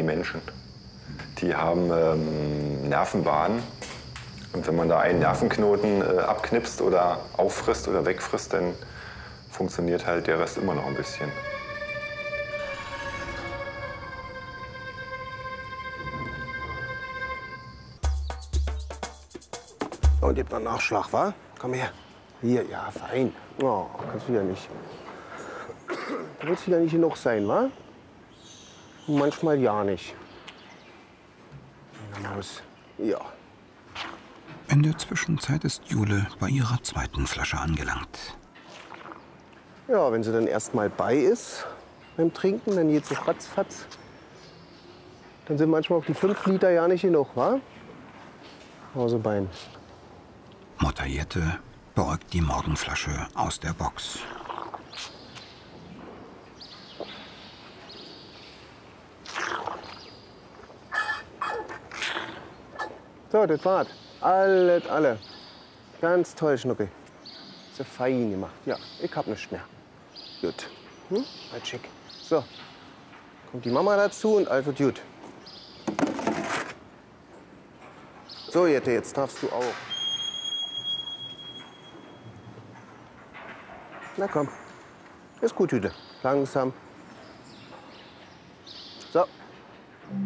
Menschen. Die haben Nervenbahnen. Und wenn man da einen Nervenknoten abknipst oder auffrisst oder wegfrisst, dann funktioniert halt der Rest immer noch ein bisschen. Und gib noch Nachschlag, wa? Komm her. Hier, ja, fein. Oh, kannst wieder nicht. Du willst wieder nicht genug sein, wa? Manchmal ja nicht. Maus. Ja. In der Zwischenzeit ist Jule bei ihrer zweiten Flasche angelangt. Ja, wenn sie dann erst mal bei ist beim Trinken, dann geht's so ratzfatz. Dann sind manchmal auch die 5 Liter ja nicht genug, wa? Hausebein. Mutter Jette beäugt die Morgenflasche aus der Box. So, das war's. Alle. Ganz toll, Schnucki. So fein gemacht. Ja, ich hab nichts mehr. Gut. Halt schick. So. Kommt die Mama dazu und alles wird gut. So, Jette, jetzt darfst du auch. Na komm. Ist gut, Jüte. Langsam.